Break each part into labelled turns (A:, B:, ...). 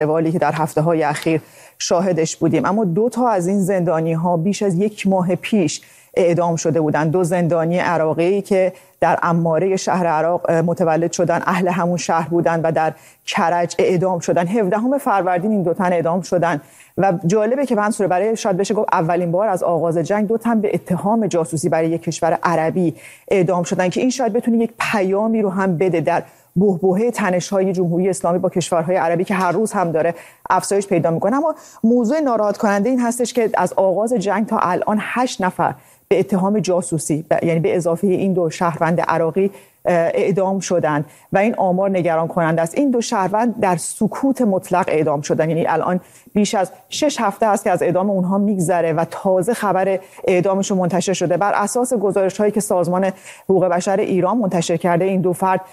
A: روالی که در هفته‌های اخیر شاهدش بودیم. اما 2 تا از این زندانی‌ها بیش از 1 ماه پیش اعدام شده بودند. 2 زندانی عراقی که در عماره شهر عراق متولد شدن، اهل همون شهر بودند و در کرج اعدام شدن. 17 فروردین این 2 تن اعدام شدن و جالبه که منصور برای شاید بشه گفت اولین بار از آغاز جنگ 2 تن به اتهام جاسوسی برای یک کشور عربی اعدام شدن که این شاید بتونه یک پیامی رو هم بده در بحبوحه تنش‌های جمهوری اسلامی با کشورهای عربی که هر روز هم داره افزایش پیدا میکنه. اما موضوع ناراحت کننده این هستش که از آغاز جنگ تا الان 8 نفر به اتهام جاسوسی، یعنی به اضافه این 2 شهروند عراقی، اعدام شدند و این آمار نگران کننده است. این 2 شهروند در سکوت مطلق اعدام شدند، یعنی الان بیش از 6 هفته است که از اعدام اونها میگذره و تازه خبر اعدامشون منتشر شده. بر اساس گزارش‌هایی که سازمان حقوق بشر ایران منتشر کرده، این 2 فرد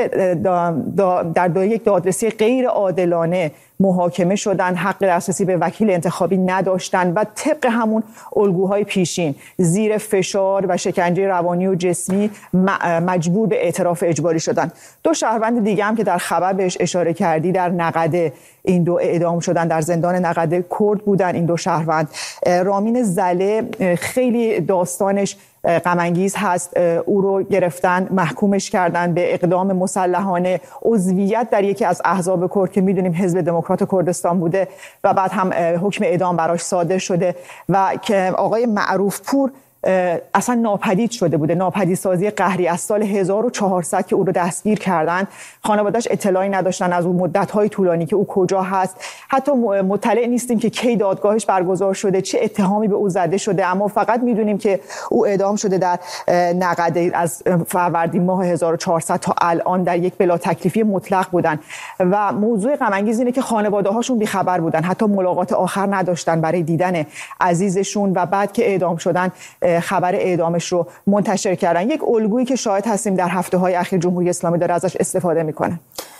A: در یک دادرسی غیر عادلانه محاکمه شدند، حق دسترسی به وکیل انتخابی نداشتند و طبق همون الگوهای پیشین زیر فشار و شکنجه روانی و جسمی مجبور به اعتراف اجباری شدند. 2 شهروند دیگه هم که در خبر بهش اشاره کردی در نقده این 2 اعدام شدن، در زندان نقده کرد بودن این 2 شهروند. رامین زله خیلی داستانش غم انگیز هست. او رو گرفتن، محکومش کردن به اقدام مسلحانه، عضویت در یکی از احزاب کرد که میدونیم حزب دموکرات کردستان بوده و بعد هم حکم اعدام براش صادر شده و که آقای معروف پور اصلا ناپدید شده بوده. ناپدیدسازی قهری از سال 1400 که او رو دستگیر کردن، خانواده‌اش اطلاعی نداشتن از اون مدت‌های طولانی که او کجا هست. حتی مطلع نیستیم که کی دادگاهش برگزار شده، چه اتهامی به او زده شده، اما فقط میدونیم که او اعدام شده در نقده از فروردین ماه 1400 تا الان در یک بلا تکلیفی مطلق بودن و موضوع غم انگیز اینه که خانواده‌هاشون بی‌خبر بودن، حتی ملاقات آخر نداشتن برای دیدن عزیزشون و بعد که اعدام شدن خبر اعدامش رو منتشر کردن. یک الگویی که شاهد هستیم در هفته‌های اخیر جمهوری اسلامی داره ازش استفاده میکنه.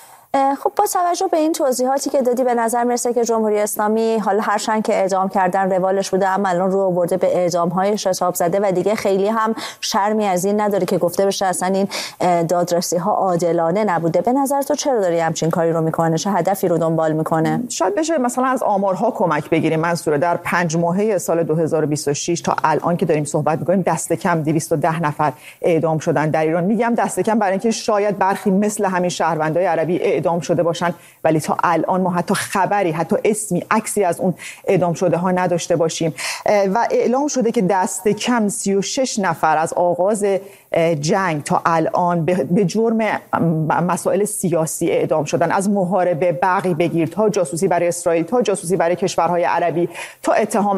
B: خب با توجه به این توضیحاتی که دادی به نظر میرسه که جمهوری اسلامی حالا هرچند که اعدام کردن روالش بوده، اما الان رو آورده به اعدام‌های شتاب زده و دیگه خیلی هم شرمی از این نداره که گفته بشه اصلا این دادرسی‌ها عادلانه نبوده. به نظر تو چرا داری همچین کاری رو میکنه؟ چه هدفی رو دنبال میکنه؟
A: شاید بشه مثلا از آمارها کمک بگیریم. منصور در 5 ماهه سال 2026 تا الان که داریم صحبت میکنیم دست کم 210 نفر اعدام شدن در ایران. میگم دست کم برای اینکه شاید برخی مثل همین شهروندای عربی اعدام شده باشن، ولی تا الان ما حتی خبری، حتی اسمی، عکسی از اون اعدام شده ها نداشته باشیم و اعلام شده که دست کم 36 نفر از آغاز جنگ تا الان به جرم مسائل سیاسی اعدام شدن. از محاربه بقی بگیر تا جاسوسی برای اسرائیل، تا جاسوسی برای کشورهای عربی، تا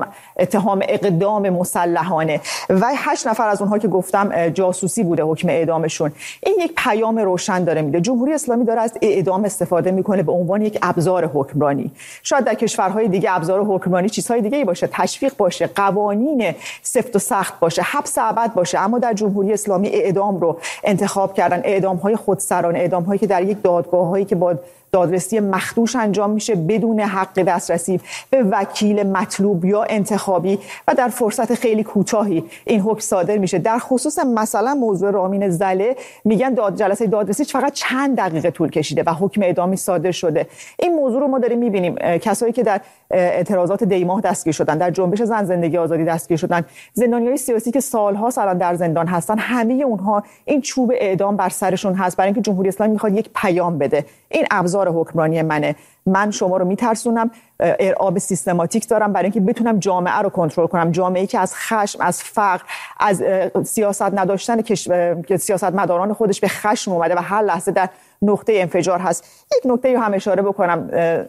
A: اتهام اقدام مسلحانه و 8 نفر از اونها که گفتم جاسوسی بوده حکم اعدامشون. این یک پیام روشن داره میده. جمهوری اسلامی داره از اعدام استفاده میکنه به عنوان یک ابزار حکمرانی. شاید در کشورهای دیگه ابزار حکمرانی چیزهای دیگه‌ای باشه، تشویق باشه، قوانین سفت و سخت باشه، حبس ابد باشه، اما در جمهوری اسلامی اعدام رو انتخاب کردن. اعدام‌های خودسرانه، اعدام‌هایی که در یک دادگاه‌هایی که با دادرسی مخدوش انجام میشه بدون حق دسترسی به وکیل مطلوب یا انتخابی و در فرصت خیلی کوتاهی این حکم صادر میشه. در خصوص مثلا موضوع رامین زله میگن جلسه دادرسی فقط چند دقیقه طول کشیده و حکم اعدامی صادر شده. این موضوع رو ما داریم میبینیم. کسایی که در اعتراضات دیماه دستگیر شدن، در جنبش زن زندگی آزادی دستگیر شدن، زندانیای سیاسی که سالها الان در زندان هستن، همه اونها این چوب اعدام بر سرشون هست برای اینکه جمهوری اسلامی میخواد یک پیام بده. این ابزار حکمرانی منه، من شما رو میترسونم، ارعاب سیستماتیک دارم برای اینکه بتونم جامعه رو کنترل کنم، جامعه‌ای که از خشم، از فقر، از سیاست نداشتن که سیاستمداران خودش به خشم اومده و هر لحظه در نقطه انفجار هست. یک نکته رو هم اشاره بکنم،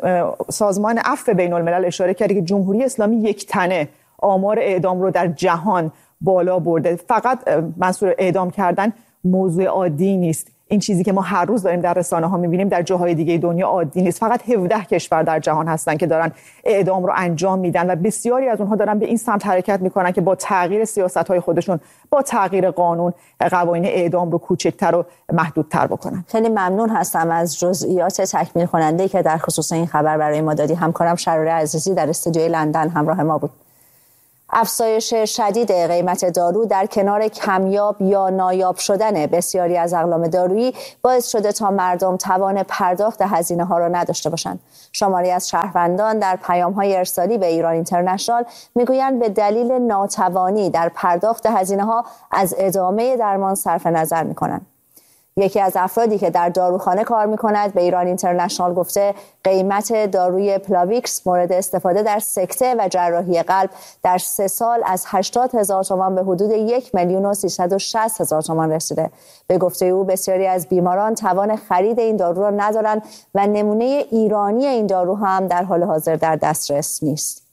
A: سازمان عفو بین‌الملل اشاره کرده که جمهوری اسلامی یک تنه آمار اعدام رو در جهان بالا برده. فقط منصور اعدام کردن موضوع عادی نیست. این چیزی که ما هر روز داریم در رسانه ها میبینیم در جاهای دیگه دنیا عادی نیست. فقط 17 کشور در جهان هستن که دارن اعدام رو انجام میدن و بسیاری از اونها دارن به این سمت حرکت میکنن که با تغییر سیاست های خودشون، با تغییر قانون، قوانین اعدام رو کوچکتر و محدودتر بکنن.
B: خیلی ممنون هستم از جزئیات تکمیل کننده که در خصوص این خبر برای ما دادی. همکارم شراره عزیزی در استودیوی لندن همراه ما بود. افزایش شدید قیمت دارو در کنار کمیاب یا نایاب شدن بسیاری از اقلام دارویی باعث شده تا مردم توان پرداخت هزینه ها را نداشته باشند. شماری از شهروندان در پیام‌های ارسالی به ایران اینترنشنال میگویند به دلیل ناتوانی در پرداخت هزینه ها از ادامه درمان صرف نظر می‌کنند. یکی از افرادی که در داروخانه کار می‌کند به ایران اینترنشنال گفته قیمت داروی پلاویکس مورد استفاده در سکته و جراحی قلب در 3 سال از 80,000 تومان به حدود 1,360,000 تومان رسیده. به گفته او بسیاری از بیماران توان خرید این دارو را ندارند و نمونه ایرانی این دارو هم در حال حاضر در دسترس نیست.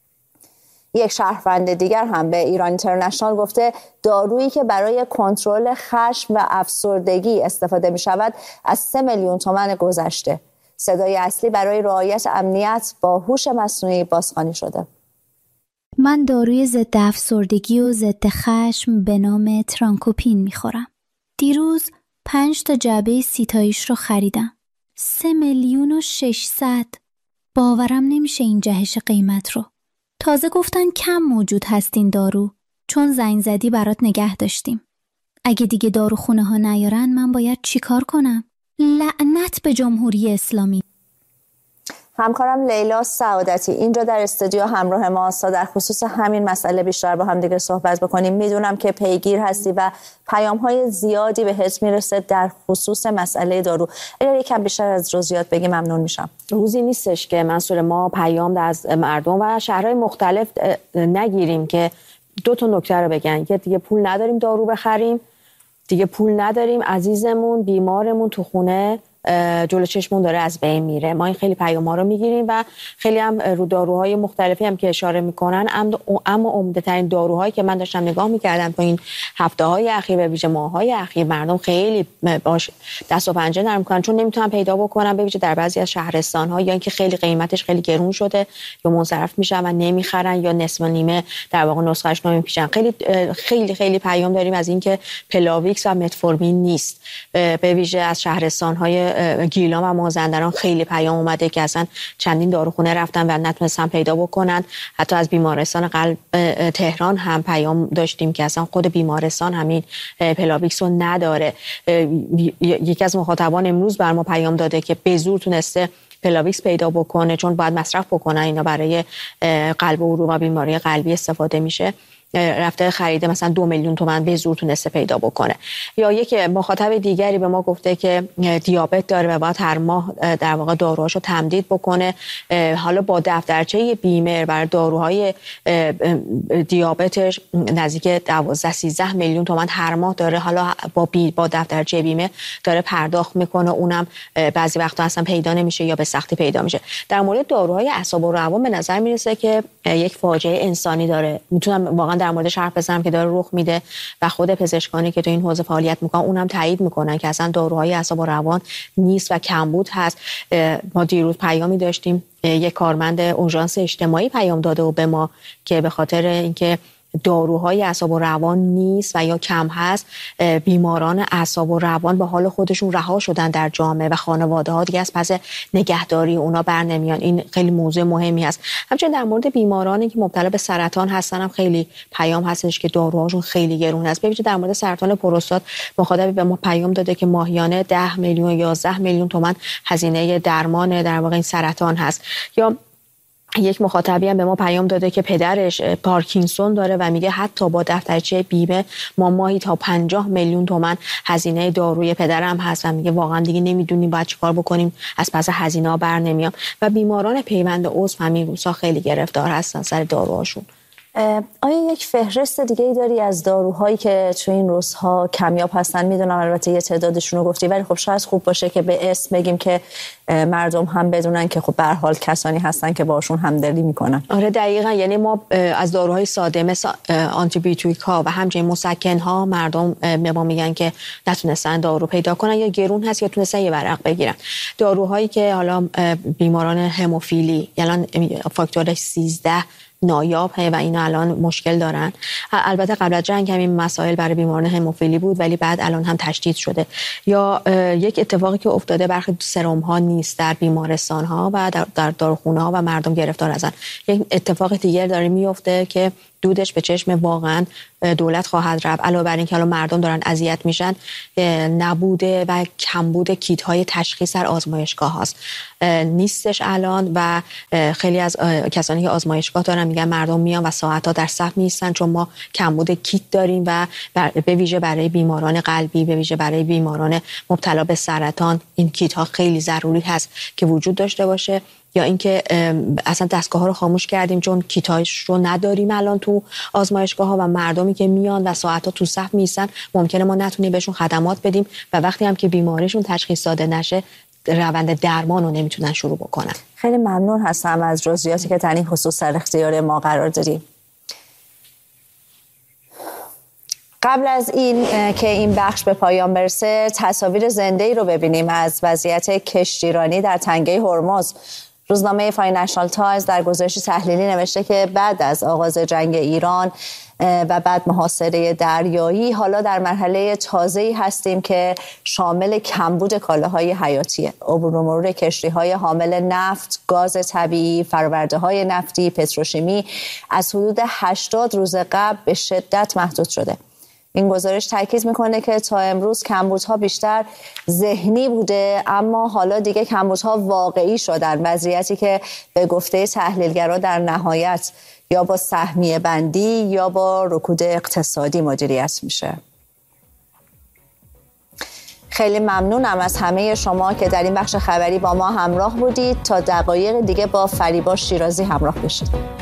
B: یک شهروند دیگر هم به ایران اینترنشنال گفته دارویی که برای کنترل خشم و افسردگی استفاده می شود از 3 میلیون تومان گذشته. صدای اصلی برای رعایت امنیت با هوش مصنوعی بازخوانی شده.
C: من داروی ضد افسردگی و ضد خشم به نام ترانکوپین می خورم. دیروز 5 تا جعبه 30 تاییش رو خریدم. 3,600,000. باورم نمیشه این جهش قیمت رو. تازه گفتن کم موجود هست این دارو چون زنگ زدی برات نگه داشتیم. اگه دیگه داروخونه ها نیارن من باید چیکار کنم؟ لعنت به جمهوری اسلامی.
B: همکارم لیلا سعادتی اینجا در استودیو همراه ما است تا در خصوص همین مسئله بیشتر با هم دیگه صحبت بکنیم. میدونم که پیگیر هستی و پیام‌های زیادی بهت میرسه در خصوص مسئله دارو. اگر یکم بیشتر از جزئیات بگی ممنون میشم.
D: روزی نیستش که منصور ما پیام از مردم و شهرهای مختلف نگیریم که 2 تا نکته رو بگن که دیگه پول نداریم دارو بخریم، دیگه پول نداریم عزیزمون بیمارمون تو خونه جلو چشمون داره از بین میره. ما این خیلی پیام‌ها رو میگیریم و خیلی هم رو داروهای مختلفی هم که اشاره میکنن، اما عمده ترین داروهایی که من داشتم نگاه میکردم تو این هفته‌های اخیر به ویژه ماه‌های اخیر مردم خیلی باش دست و پنجه نرم میکنن چون نمیتونن پیدا بکنن، به ویژه در بعضی از شهرستان‌ها یا اینکه خیلی قیمتش خیلی گرون شده یا منصرف میشن و نمیخرن یا نصف نیمه در واقع نسخه‌اش نمیپیشن. خیلی پیام داریم از اینکه پلاویکس و متفورمین نیست. به ویژه از شهرستان‌های گیلان و مازندران خیلی پیام اومده که اصلا چندین داروخونه رفتن و نتونستن پیدا بکنن. حتی از بیمارستان قلب تهران هم پیام داشتیم که اصلا خود بیمارستان همین پلاویکس رو نداره. یکی از مخاطبان امروز بر ما پیام داده که به زور تونسته پلاویکس پیدا بکنه چون باید مصرف بکنن اینا برای قلب و عروق و بیماری قلبی استفاده میشه، رفته خریده مثلا 2 میلیون تومان به زور تونسته پیدا بکنه. یا یک مخاطب دیگری به ما گفته که دیابت داره و باید هر ماه در واقع داروهاشو تمدید بکنه. حالا با دفترچه بیمه برای داروهای دیابتش نزدیک 12-13 میلیون تومان هر ماه داره، حالا با دفترچه بیمه داره پرداخت میکنه، اونم بعضی وقتا اصلا پیدا نمیشه یا به سختی پیدا میشه. در مورد داروهای اعصاب و روان به نظر میرسه که یک فاجعه انسانی داره. میتونم واقعا در موردش حرف بزنم که داره رخ میده و خود پزشکانی که تو این حوزه فعالیت میکنن اونم تایید میکنن که اصلا داروهای اعصاب و روان نیست و کمبود هست. ما دیروز پیامی داشتیم، یک کارمند اورژانس اجتماعی پیام داده و به ما که به خاطر اینکه داروهای اعصاب و روان نیست و یا کم هست بیماران اعصاب و روان به حال خودشون رها شدن در جامعه و خانواده ها دیگه از پس نگهداری اونا بر نمیان. این خیلی موضوع مهمی هست. همچنین در مورد بیمارانی که مبتلا به سرطان هستن هم خیلی پیام هستش که داروهاشون خیلی گرون است. ببینید در مورد سرطان پروستات مخاطبی به ما پیام داده که ماهیانه 10 میلیون 11 میلیون تومان هزینه درمان در واقع این سرطان هست. یا یک مخاطبی هم به ما پیام داده که پدرش پارکینسون داره و میگه حتی با دفترچه بیمه ما ماهی تا 50 میلیون تومان هزینه داروی پدرم هست و میگه واقعا دیگه نمیدونیم باید چیکار بکنیم، از پس هزینه‌ها بر نمیام. و بیماران پیوند عضو همین روزها خیلی گرفتار هستن سر داروهاشون.
B: آیا یک فهرست دیگه ای داری از داروهایی که تو این روزها کمیاب هستن؟ میدونم البته یه تعدادشون رو گفتی ولی خب شاید خوب باشه که به اسم بگیم که مردم هم بدونن که خب به هر حال کسانی هستن که باشون همدلی میکنن.
D: آره دقیقاً، یعنی ما از داروهای ساده مثل آنتی بیوتیک ها و همچنین مسکن ها مردم به ما میگن که نتونستن دارو پیدا کنن یا گرون هست یا تونستن یه ورق بگیرن. داروهایی که حالا بیماران هموفیلی یعنی فاکتور 13 نایاب و اینا الان مشکل دارن. البته قبل از جنگ همین مسائل برای بیماران هموفیلی بود ولی بعد الان هم تشدید شده. یا یک اتفاقی که افتاده برخی سرم ها نیست در بیمارستان ها و در داروخونه ها و مردم گرفتار هستن. یک اتفاق دیگر داره میفته که دودش به چشم واقعا دولت خواهد رفت. علاوه بر این که مردم دارن اذیت میشن، نبوده و کمبود کیت های تشخیص در آزمایشگاه هاست نیستش الان و خیلی از کسانی که آزمایشگاه دارن میگن مردم میان و ساعت ها در صف میستن چون ما کمبود کیت داریم و به ویژه برای بیماران قلبی، به ویژه برای بیماران مبتلا به سرطان این کیت ها خیلی ضروری هست که وجود داشته باشه. یا اینکه اصلا دستگاه ها رو خاموش کردیم چون کیتاش رو نداریم الان تو آزمایشگاه ها و مردمی که میان و ساعت ها تو صف میستن ممکنه ما نتونیم بهشون خدمات بدیم و وقتی هم که بیماریشون تشخیص داده نشه روند درمان رو نمیتونن شروع بکنن.
B: خیلی ممنون هستم از جزئیاتی که در این خصوص در اختیار ما قرار دادیم. قبل از این که این بخش به پایان برسه تصاویر زنده‌ای رو ببینیم از وضعیت کشتیرانی در تنگه هرمز. روزنامه فاینانشال تایمز در گزارشی تحلیلی نوشته که بعد از آغاز جنگ ایران و بعد محاصره دریایی حالا در مرحله تازه‌ای هستیم که شامل کمبود کالاهای حیاتیه. عبور و مرور کشتی‌های حامل نفت، گاز طبیعی، فرورده‌های نفتی، پتروشیمی از حدود 80 روز قبل به شدت محدود شده. این گزارش تاکید میکنه که تا امروز کمبودها بیشتر ذهنی بوده اما حالا دیگه کمبودها واقعی شدن، وضعیتی که به گفته تحلیلگرا در نهایت یا با سهمیه بندی یا با رکود اقتصادی مدیریت میشه. خیلی ممنونم از همه شما که در این بخش خبری با ما همراه بودید. تا دقایق دیگه با فریبا شیرازی همراه بشید.